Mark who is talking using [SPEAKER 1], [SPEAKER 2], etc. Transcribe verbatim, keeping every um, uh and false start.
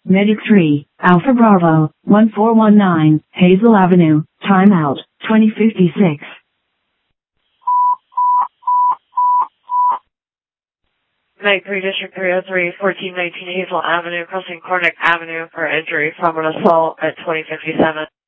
[SPEAKER 1] Medic three, Alpha Bravo, one four one nine, Hazel Avenue, timeout, twenty fifty-six.
[SPEAKER 2] Medic three, District three oh three, fourteen nineteen Hazel Avenue, crossing Cornick Avenue for injury from an assault at twenty fifty-seven.